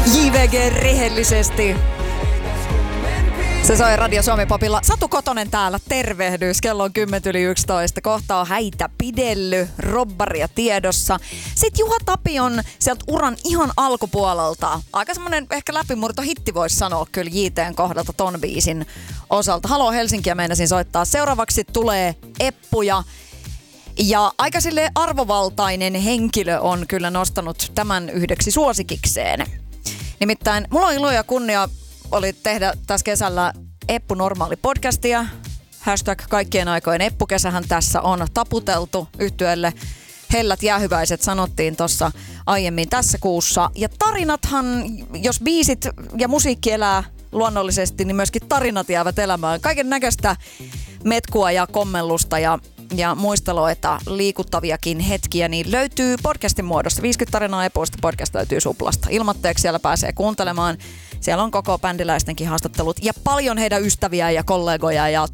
JVG rehellisesti. Se soi Radio Suomi Popilla. Satu Kotonen täällä, tervehdys. Kello on 10:11. Kohta on häitä pidelly, robbaria tiedossa. Sitten Juha Tapion sieltä uran ihan alkupuolelta. Aika semmonen ehkä läpimurto hitti voisi sanoa kyllä JT:n kohdalta ton biisin osalta. Haloo Helsinkiä meinasin soittaa. Seuraavaksi tulee Eppuja. Ja aika silleen arvovaltainen henkilö on kyllä nostanut tämän yhdeksi suosikikseen. Nimittäin mulla on ilo ja kunnia oli tehdä tässä kesällä Eppu Normaali podcastia. Hashtag kaikkien aikojen Eppukesähän tässä on taputeltu yhtyeelle. Hellät jäähyväiset sanottiin tuossa aiemmin tässä kuussa. Ja tarinathan, jos biisit ja musiikki elää luonnollisesti, niin myöskin tarinat jäävät elämään. Kaiken näköistä metkua ja kommellusta ja muisteloita, liikuttaviakin hetkiä, niin löytyy podcastin muodossa. 50 tarinaa Epuista podcast löytyy Suplasta. Ilmoitteeksi siellä pääsee kuuntelemaan. Siellä on koko bändiläistenkin haastattelut ja paljon heidän ystäviä ja kollegoja ja